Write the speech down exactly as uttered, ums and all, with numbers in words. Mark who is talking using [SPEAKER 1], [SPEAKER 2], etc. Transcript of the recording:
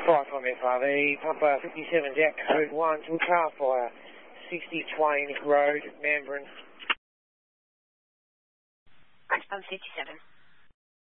[SPEAKER 1] Five from F R V, Papa fifty-seven Jack Code one to car fire, sixty Twain Road, Manburn.
[SPEAKER 2] I'm fifty-seven.